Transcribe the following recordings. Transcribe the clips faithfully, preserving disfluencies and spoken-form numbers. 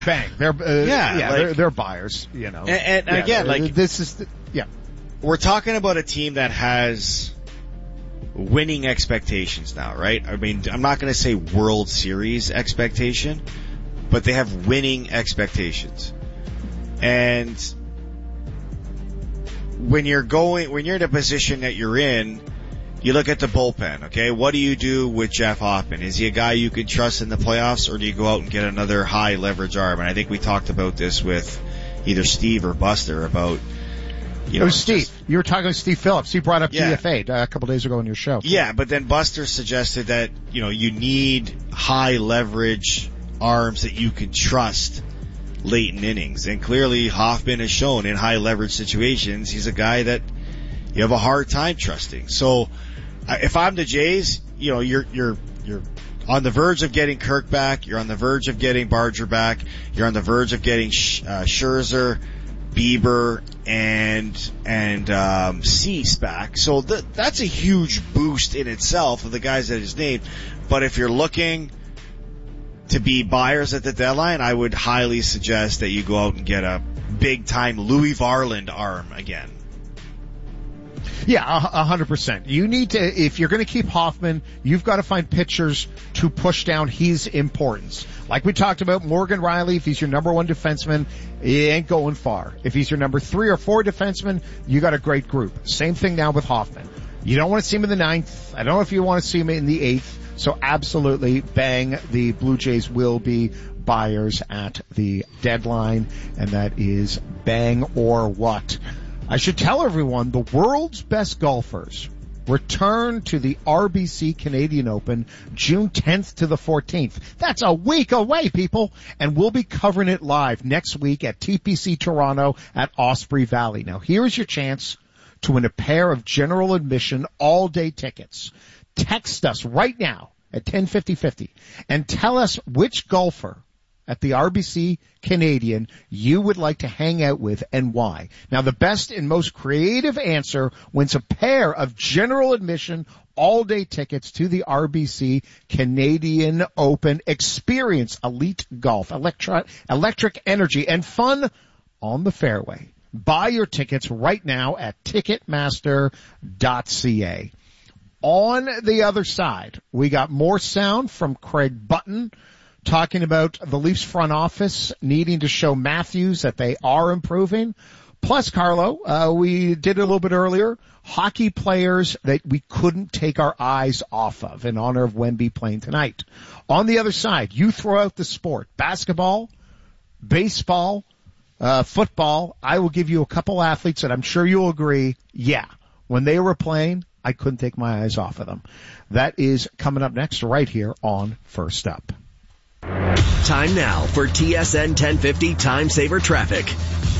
bang. They're uh, yeah, yeah like, they're, they're buyers. You know, and, and yeah, again, like this is the, yeah. We're talking about a team that has winning expectations now, right? I mean, I'm not going to say World Series expectation, but they have winning expectations. And when you're going, when you're in a position that you're in, you look at the bullpen, okay? What do you do with Jeff Hoffman? Is he a guy you can trust in the playoffs, or do you go out and get another high leverage arm? And I think we talked about this with either Steve or Buster about, you know, it was Steve. just, you were talking to Steve Phillips. He brought up yeah. D F A a couple days ago on your show. Yeah, but then Buster suggested that, you know, you need high leverage arms that you can trust late in innings. And clearly Hoffman has shown in high leverage situations, he's a guy that you have a hard time trusting. So if I'm the Jays, you know, you're, you're, you're on the verge of getting Kirk back. You're on the verge of getting Barger back. You're on the verge of getting uh, Scherzer, Bieber, and and um Cease back. So th- that's a huge boost in itself of the guys that is named. But if you're looking to be buyers at the deadline, I would highly suggest that you go out and get a big-time Louis Varland arm again. Yeah, a hundred percent. You need to, if you're going to keep Hoffman, you've got to find pitchers to push down his importance. Like we talked about, Morgan Riley, if he's your number one defenseman, he ain't going far. If he's your number three or four defenseman, you got a great group. Same thing now with Hoffman. You don't want to see him in the ninth. I don't know if you want to see him in the eighth. So absolutely, bang, the Blue Jays will be buyers at the deadline, and that is bang or what. I should tell everyone the world's best golfers return to the R B C Canadian Open June tenth to the fourteenth. That's a week away, people. And we'll be covering it live next week at T P C Toronto at Osprey Valley. Now, here's your chance to win a pair of general admission all-day tickets. Text us right now at ten fifty fifty and tell us which golfer at the R B C Canadian you would like to hang out with and why. Now, the best and most creative answer wins a pair of general admission all-day tickets to the R B C Canadian Open. Experience elite golf, electri- electric energy, and fun on the fairway. Buy your tickets right now at ticketmaster dot c a. On the other side, we got more sound from Craig Button talking about the Leafs front office needing to show Matthews that they are improving. Plus, Carlo, uh, we did it a little bit earlier, hockey players that we couldn't take our eyes off of in honor of Wemby playing tonight. On the other side, you throw out the sport, basketball, baseball, uh, football. I will give you a couple athletes that I'm sure you'll agree, yeah, when they were playing, I couldn't take my eyes off of them. That is coming up next right here on First Up. Time now for T S N ten fifty Time Saver Traffic.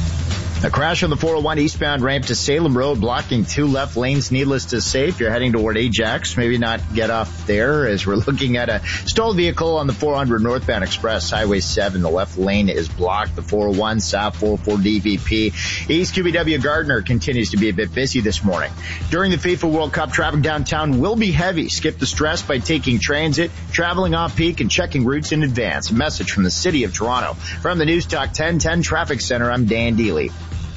A crash on the four oh one eastbound ramp to Salem Road, blocking two left lanes. Needless to say, if you're heading toward Ajax, maybe not get off there, as we're looking at a stalled vehicle on the four hundred northbound Express Highway seven. The left lane is blocked. The four oh one South four oh four D V P. East Q B W Gardner continues to be a bit busy this morning. During the FIFA World Cup, traffic downtown will be heavy. Skip the stress by taking transit, traveling off peak, and checking routes in advance. A message from the City of Toronto. From the News Talk ten ten Traffic Center, I'm Dan Deely.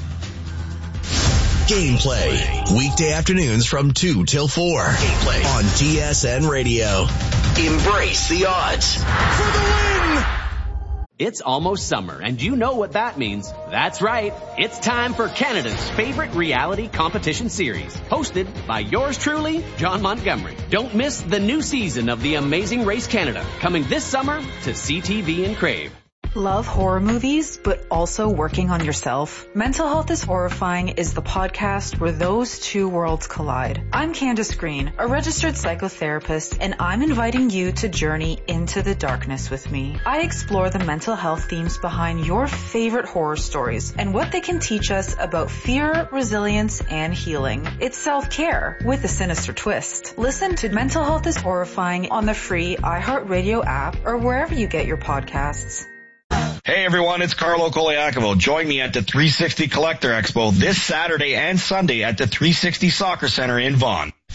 Gameplay. Weekday afternoons from two till four. Gameplay on T S N Radio. Embrace the odds. For the win! It's almost summer, and you know what that means. That's right. It's time for Canada's favorite reality competition series, hosted by yours truly, John Montgomery. Don't miss the new season of The Amazing Race Canada, coming this summer to C T V and Crave. Love horror movies, but also working on yourself? Mental Health is Horrifying is the podcast where those two worlds collide. I'm Candace Green, a registered psychotherapist, and I'm inviting you to journey into the darkness with me. I explore the mental health themes behind your favorite horror stories and what they can teach us about fear, resilience, and healing. It's self-care with a sinister twist. Listen to Mental Health is Horrifying on the free iHeartRadio app or wherever you get your podcasts. Hey everyone, it's Carlo Coliacovo. Join me at the three sixty Collector Expo this Saturday and Sunday at the three sixty Soccer Center in Vaughan.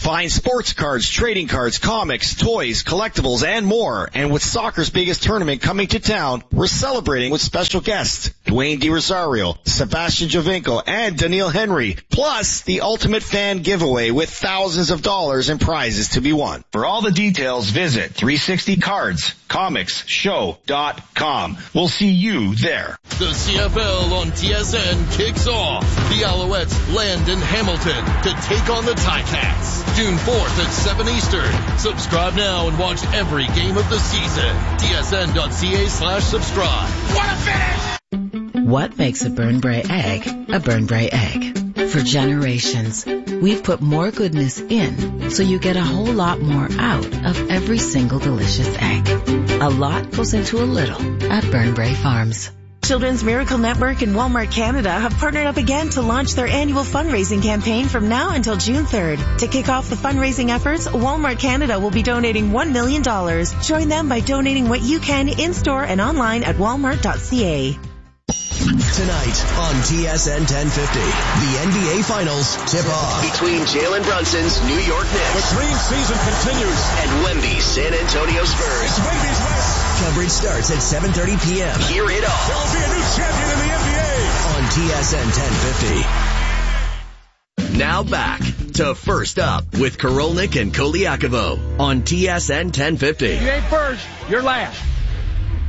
Find sports cards, trading cards, comics, toys, collectibles, and more. And with soccer's biggest tournament coming to town, we're celebrating with special guests Dwayne DiRosario, Sebastian Giovinco, and Daniil Henry. Plus, the ultimate fan giveaway with thousands of dollars in prizes to be won. For all the details, visit three sixty cards comics show dot com. We'll see you there. The C F L on T S N kicks off. The Alouettes land in Hamilton to take on the Ticats. June fourth at seven Eastern. Subscribe now and watch every game of the season. T S N dot C A slash subscribe. What a finish! What makes a Burn Bray egg a Burn Bray egg? For generations, we've put more goodness in so you get a whole lot more out of every single delicious egg. A lot goes into a little at Burn Bray Farms. Children's Miracle Network and Walmart Canada have partnered up again to launch their annual fundraising campaign from now until June third. To kick off the fundraising efforts, Walmart Canada will be donating one million dollars. Join them by donating what you can in-store and online at walmart dot c a. Tonight on T S N ten fifty, the N B A Finals tip off between Jalen Brunson's New York Knicks. The dream season continues. And Wemby's San Antonio Spurs. It's Wemby's West. Coverage starts at seven thirty p.m. Hear it all. There will be a new champion in the N B A. On T S N ten fifty. Now back to First Up with Korolnik and Koliakovo on T S N ten fifty. You ain't first, you're last.